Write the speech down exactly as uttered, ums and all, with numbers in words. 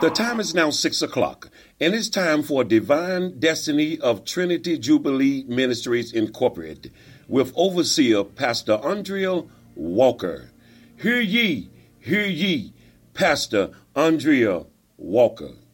The time is now six o'clock, and it's time for Divine Destiny of Trinity Jubilee Ministries Incorporated with Overseer Pastor Andrea Walker. Hear ye, hear ye, Pastor Andrea Walker.